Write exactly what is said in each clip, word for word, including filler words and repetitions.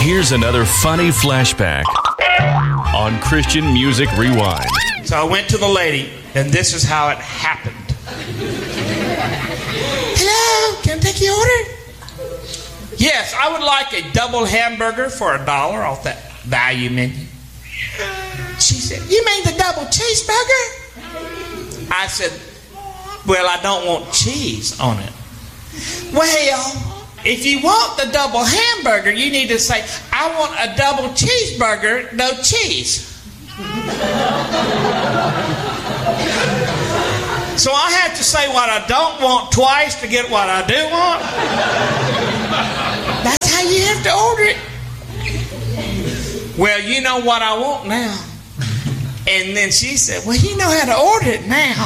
Here's another funny flashback on Christian Music Rewind. So I went to the lady, and this is how it happened. Hello, can I take your order? Yes, I would like a double hamburger for a dollar off that value menu. She said, you mean the double cheeseburger? I said, well, I don't want cheese on it. Well, if you want the double hamburger, you need to say, I want a double cheeseburger, no cheese. So I have to say what I don't want twice to get what I do want. That's how you have to order it. Well, you know what I want now. And then she said, well, you know how to order it now.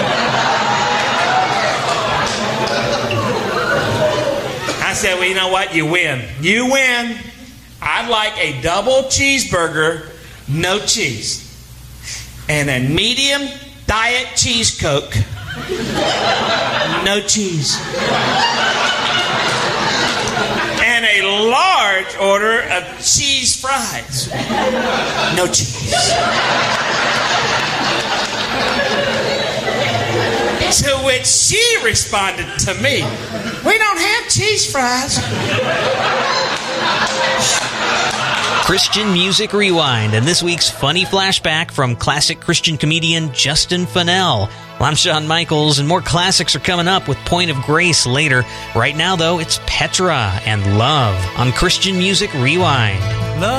I said, well, you know what? You win. You win. I'd like a double cheeseburger, no cheese. And a medium diet cheese Coke, no cheese. And a large order of cheese fries, no cheese. To which she responded to me, we don't have cheese fries. Christian Music Rewind, and this week's funny flashback from classic Christian comedian Justin Fennell. Well, I'm Shawn Michaels, and more classics are coming up with Point of Grace later. Right now, though, it's Petra and Love on Christian Music Rewind.